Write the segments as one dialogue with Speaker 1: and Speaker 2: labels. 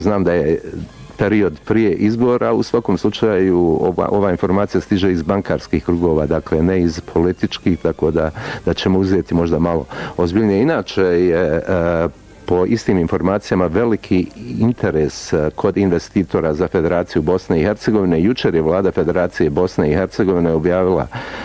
Speaker 1: Znam da je period prije izbora, u svakom slučaju ova informacija stiže iz bankarskih krugova, dakle ne iz političkih, tako da ćemo uzeti možda malo ozbiljnije. Inače je po istim informacijama veliki interes kod investitora za Federaciju Bosne i Hercegovine. Jučer je vlada Federacije Bosne i Hercegovine objavila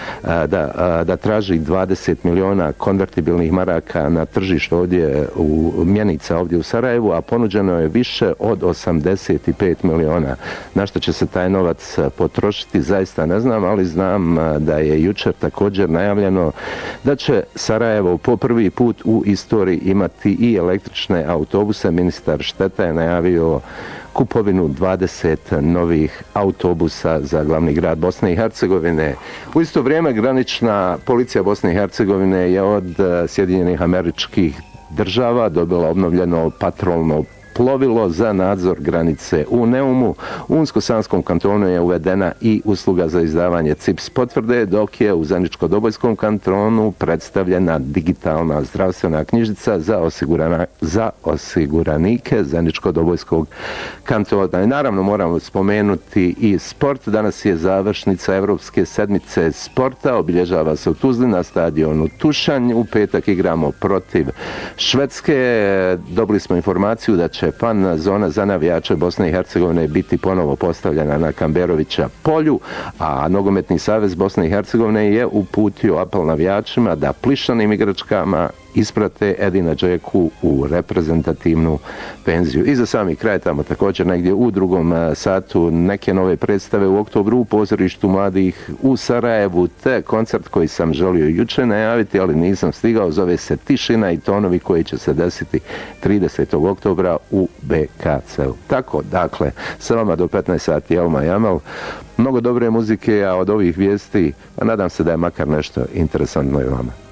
Speaker 1: da traži 20 miliona konvertibilnih maraka na tržištu ovdje mjenica ovdje u Sarajevu, a ponuđeno je više od 85 miliona. Na što će se taj novac potrošiti, zaista ne znam, ali znam da je jučer također najavljeno da će Sarajevo po prvi put u istoriji imati i električne autobuse. Ministar Šteta je najavio kupovinu 20 novih autobusa za glavni grad Bosne i Hercegovine. U isto vrijeme granična policija Bosne i Hercegovine je od Sjedinjenih Američkih Država dobila obnovljeno patrolno plovilo za nadzor granice u Neumu. U Unsko-Sanskom kantonu je uvedena i usluga za izdavanje CIPS potvrde, dok je u Zeničko-Dobojskom kantonu predstavljena digitalna zdravstvena knjižica za osiguranike Zeničko-Dobojskog kantona. I naravno moramo spomenuti i sport. Danas je završnica Evropske sedmice sporta, obilježava se u Tuzli na stadionu Tušanj. U petak igramo protiv Švedske. Dobili smo informaciju da će fan zona za navijače Bosne i Hercegovine biti ponovo postavljena na Kamberovića polju, a Nogometni savez Bosne i Hercegovine je uputio apel navijačima da plišanim igračkama isprate Edina Džeku u reprezentativnu penziju. I za sami kraj, tamo također negdje u drugom satu, neke nove predstave u oktobru u pozorištu mladih u Sarajevu, te koncert koji sam želio juče najaviti, ali nisam stigao, zove se Tišina i tonovi, koji će se desiti 30. oktobra u BKC-u. Tako, dakle, sa vama do 15 sati Elma Jamel. Mnogo dobre muzike, a od ovih vijesti, nadam se da je makar nešto interesantno i vama.